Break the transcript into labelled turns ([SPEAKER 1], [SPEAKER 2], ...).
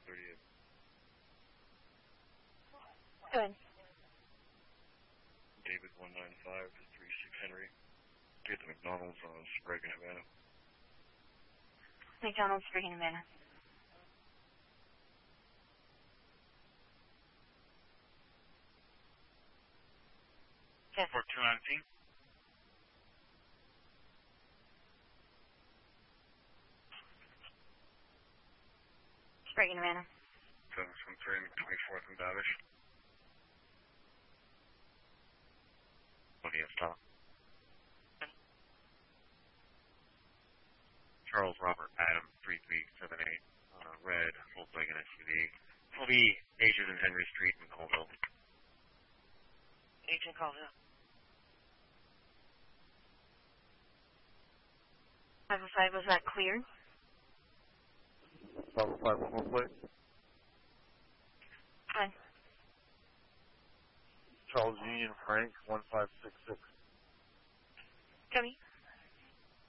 [SPEAKER 1] 38.
[SPEAKER 2] Go ahead.
[SPEAKER 1] David 195-36 Henry. Get the McDonald's on Sprague, Havana.
[SPEAKER 2] McDonald's, Sprague, Havana. Yes.
[SPEAKER 3] For 219.
[SPEAKER 2] Sprague, Havana.
[SPEAKER 1] 773, 24th and Babish. What do you stop? Charles Robert Adam 3378 red Volkswagen SUV. Will be Agent and Henry Street in Colville.
[SPEAKER 2] Agent Colville. 505, was that cleared?
[SPEAKER 1] 505 full plate.
[SPEAKER 2] Hi.
[SPEAKER 1] Charles Union Frank 1566.
[SPEAKER 2] Copy.